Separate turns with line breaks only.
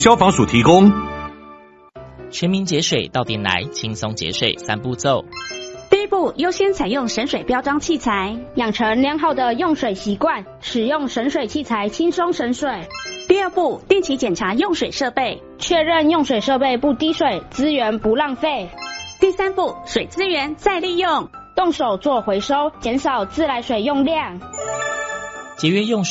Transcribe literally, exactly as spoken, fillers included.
消防署提供。
全民节水到店来，轻松节水三步骤。
第一步，优先采用省水标章器材，
养成良好的用水习惯，使用省水器材轻松省水。
第二步，定期检查用水设备，
确认用水设备不滴水，资源不浪费。
第三步，水资源再利用，
动手做回收，减少自来水用量。
节约用水